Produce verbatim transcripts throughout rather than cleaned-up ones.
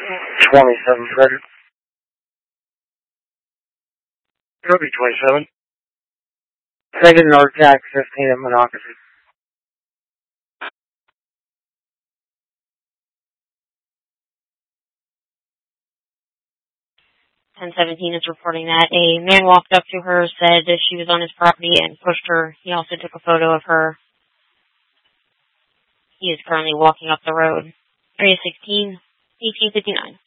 twenty-seven, Frederick. Kirby, twenty-seven. Second North Jack, fifteen at Monocacy. ten seventeen is reporting that a man walked up to her, said that she was on his property, and pushed her. He also took a photo of her. He is currently walking up the road. Area sixteen, eighteen fifty-nine.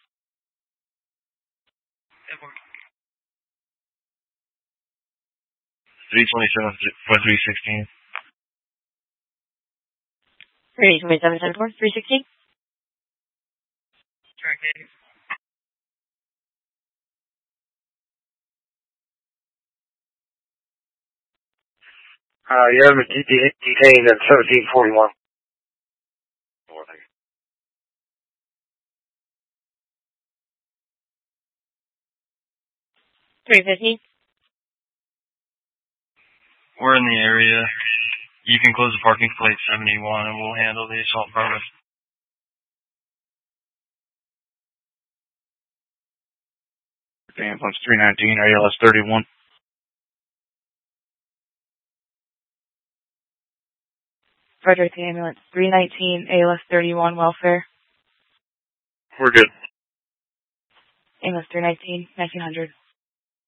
three twenty-seven, three sixteen. three twenty-seven, ten four, three sixteen. Uh, you have him detained at seventeen forty-one. three fifty. We're in the area. You can close the parking plate seventy-one and we'll handle the assault permit. Ambulance three nineteen, A L S thirty-one. Frederick Ambulance three nineteen, A L S thirty-one, welfare. We're good. Ambulance three nineteen, nineteen hundred.